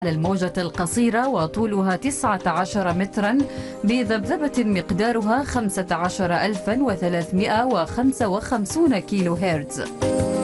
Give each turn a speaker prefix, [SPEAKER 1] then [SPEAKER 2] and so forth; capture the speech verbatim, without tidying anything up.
[SPEAKER 1] الموجة القصيرة وطولها تسعة عشر مترا بذبذبة مقدارها خمسة عشر ألفا وثلاثمائة وخمسة وخمسين كيلو هرتز.